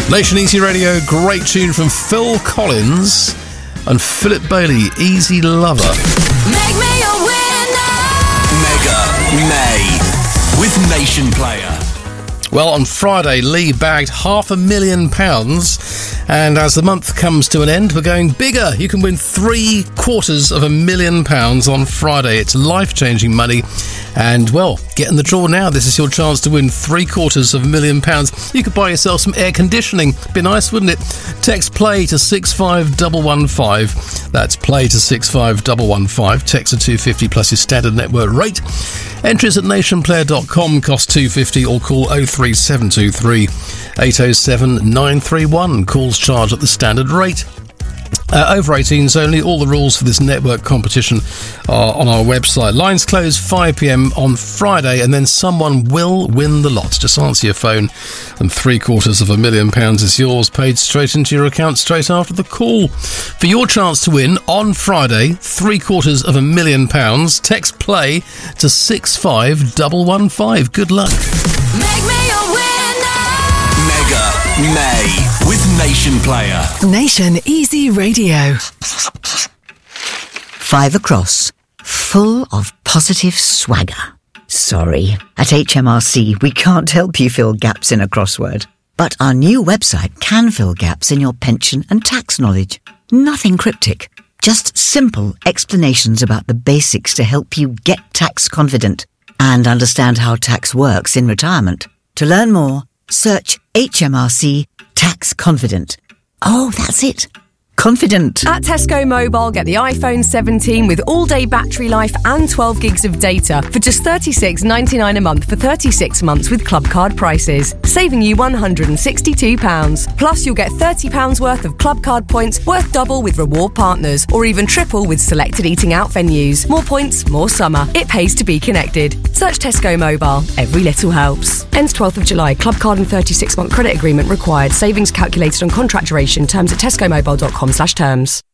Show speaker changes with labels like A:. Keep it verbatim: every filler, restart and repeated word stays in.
A: Nation Easy Radio, great tune from Phil Collins and Philip Bailey, Easy Lover.
B: Make me a winner.
C: Mega May with Nation Player.
A: Well, on Friday, Lee bagged half a million pounds, and as the month comes to an end, we're going bigger. You can win three quarters of a million pounds on Friday. It's life-changing money, and, well, get in the draw now. This is your chance to win three quarters of a million pounds. You could buy yourself some air conditioning. Be nice, wouldn't it? Text play to six five one one five. That's play to six five one one five. Text to two fifty plus your standard network rate. Entries at nation player dot com cost two fifty, or call oh three seven two three eight oh seven nine three one. Calls charged at the standard rate. Uh, over eighteens only. All the rules for this network competition are on our website. Lines close five p.m. on Friday, and then someone will win the lot. Just answer your phone, and three quarters of a million pounds is yours, paid straight into your account straight after the call. For your chance to win on Friday, three quarters of a million pounds, text play to six five one one five. Good luck.
B: Make me a winner.
C: Mega May with Nation Player.
D: Nation Easy Radio.
E: Five across, full of positive swagger. Sorry, at H M R C we can't help you fill gaps in a crossword. But our new website can fill gaps in your pension and tax knowledge. Nothing cryptic, just simple explanations about the basics to help you get tax confident and understand how tax works in retirement. To learn more, search H M R C Tax Confident. Oh, that's it. Confident.
F: At Tesco Mobile, get the iPhone seventeen with all-day battery life and twelve gigs of data for just thirty-six ninety-nine a month for thirty-six months with club card prices, saving you one hundred sixty-two pounds. Plus, you'll get thirty pounds worth of club card points worth double with reward partners, or even triple with selected eating out venues. More points, more summer. It pays to be connected. Search Tesco Mobile. Every little helps. Ends twelfth of July. Club card and thirty-six month credit agreement required. Savings calculated on contract duration. Terms at tesco mobile dot com slash terms.